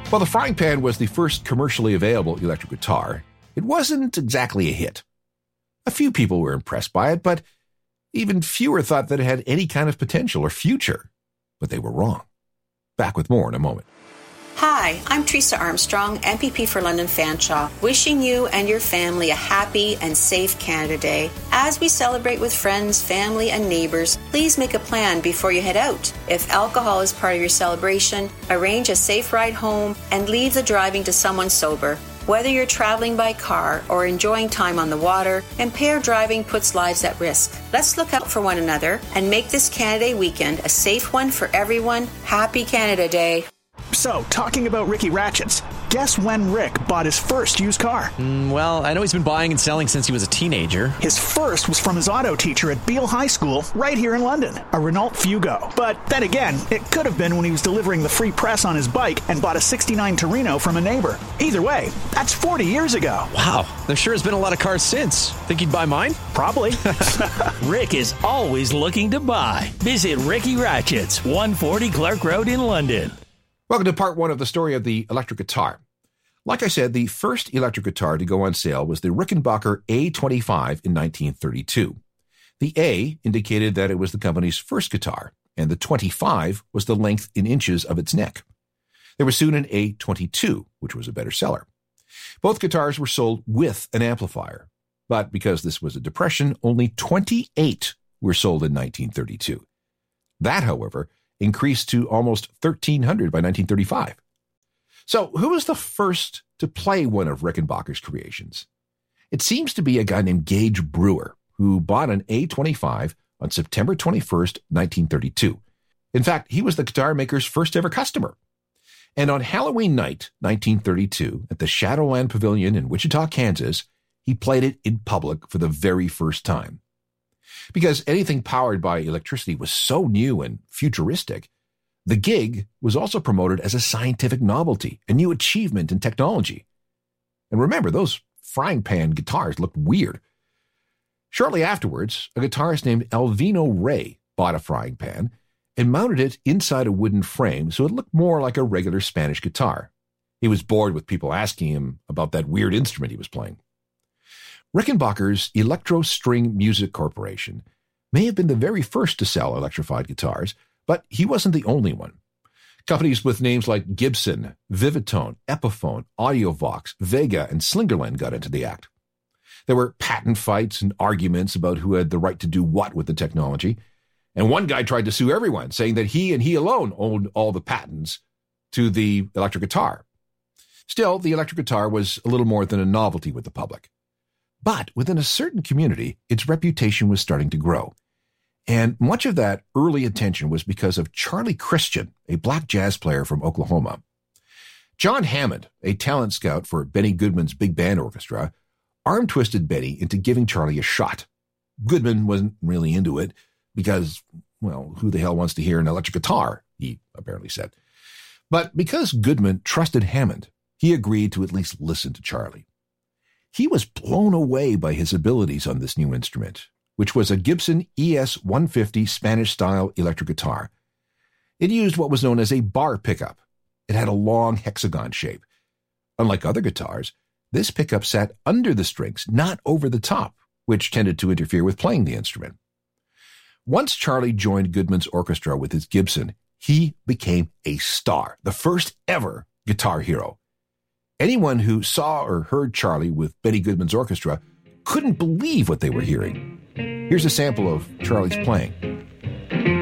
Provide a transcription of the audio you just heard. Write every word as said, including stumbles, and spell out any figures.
While the Frying Pan was the first commercially available electric guitar, it wasn't exactly a hit. A few people were impressed by it, but even fewer thought that it had any kind of potential or future. But they were wrong. Back with more in a moment. Hi, I'm Teresa Armstrong, M P P for London Fanshawe, wishing you and your family a happy and safe Canada Day. As we celebrate with friends, family, and neighbors, please make a plan before you head out. If alcohol is part of your celebration, arrange a safe ride home and leave the driving to someone sober. Whether you're traveling by car or enjoying time on the water, impaired driving puts lives at risk. Let's look out for one another and make this Canada Day weekend a safe one for everyone. Happy Canada Day. So, talking about Ricky Ratchets, guess when Rick bought his first used car? Mm, well, I know he's been buying and selling since he was a teenager. His first was from his auto teacher at Beale High School, right here in London, a Renault Fugo. But then again, it could have been when he was delivering the free press on his bike and bought a sixty-nine Torino from a neighbor. Either way, that's forty years ago. Wow, there sure has been a lot of cars since. Think he'd buy mine? Probably. Rick is always looking to buy. Visit Ricky Ratchets, one forty Clark Road in London. Welcome to part one of the story of the electric guitar. Like I said, the first electric guitar to go on sale was the Rickenbacker A twenty-five in nineteen thirty-two. The A indicated that it was the company's first guitar, and the twenty-five was the length in inches of its neck. There was soon an A twenty-two, which was a better seller. Both guitars were sold with an amplifier, but because this was a depression, only twenty-eight were sold in nineteen thirty-two. That, however, increased to almost thirteen hundred by nineteen thirty-five. So who was the first to play one of Rickenbacker's creations? It seems to be a guy named Gage Brewer, who bought an A twenty-five on September twenty-first, nineteen thirty-two. In fact, he was the guitar maker's first ever customer. And on Halloween night, nineteen thirty-two, at the Shadowland Pavilion in Wichita, Kansas, he played it in public for the very first time. Because anything powered by electricity was so new and futuristic, the gig was also promoted as a scientific novelty, a new achievement in technology. And remember, those frying pan guitars looked weird. Shortly afterwards, a guitarist named Alvino Ray bought a frying pan and mounted it inside a wooden frame so it looked more like a regular Spanish guitar. He was bored with people asking him about that weird instrument he was playing. Rickenbacker's Electro String Music Corporation may have been the very first to sell electrified guitars, but he wasn't the only one. Companies with names like Gibson, Vivitone, Epiphone, Audiovox, Vega, and Slingerland got into the act. There were patent fights and arguments about who had the right to do what with the technology, and one guy tried to sue everyone, saying that he and he alone owned all the patents to the electric guitar. Still, the electric guitar was a little more than a novelty with the public. But within a certain community, its reputation was starting to grow. And much of that early attention was because of Charlie Christian, a black jazz player from Oklahoma. John Hammond, a talent scout for Benny Goodman's big band orchestra, arm-twisted Benny into giving Charlie a shot. Goodman wasn't really into it because, well, who the hell wants to hear an electric guitar, he apparently said. But because Goodman trusted Hammond, he agreed to at least listen to Charlie. He was blown away by his abilities on this new instrument, which was a Gibson E S one fifty Spanish-style electric guitar. It used what was known as a bar pickup. It had a long hexagon shape. Unlike other guitars, this pickup sat under the strings, not over the top, which tended to interfere with playing the instrument. Once Charlie joined Goodman's orchestra with his Gibson, he became a star, the first ever guitar hero. Anyone who saw or heard Charlie with Benny Goodman's orchestra couldn't believe what they were hearing. Here's a sample of Charlie's playing.